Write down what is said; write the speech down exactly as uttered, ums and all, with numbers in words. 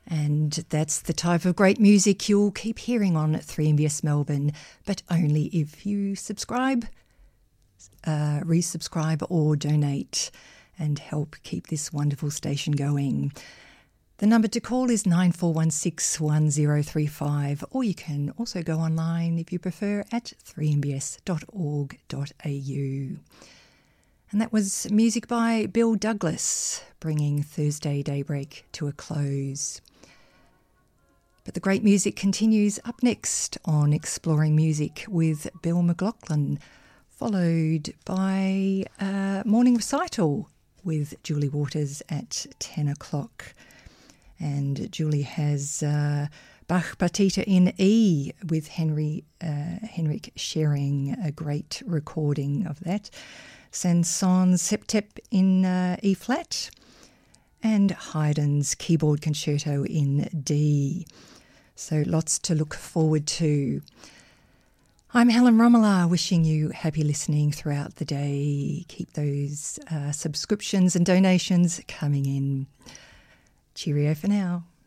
And that's the type of great music you'll keep hearing on at three M B S Melbourne, but only if you subscribe, uh, resubscribe or donate and help keep this wonderful station going. The number to call is nine four one six, one zero three five, or you can also go online if you prefer at three m b s dot org dot a u. And that was music by Bill Douglas, bringing Thursday Daybreak to a close. But the great music continues up next on Exploring Music with Bill McLaughlin, followed by a morning recital with Julie Waters at ten o'clock. And Julie has uh, Bach Partita in E with Henry uh, Henrik sharing a great recording of that. Saint-Saëns Septet in uh, E-flat, and Haydn's Keyboard Concerto in D. So lots to look forward to. I'm Helen Romola, wishing you happy listening throughout the day. Keep those uh, subscriptions and donations coming in. Cheerio for now.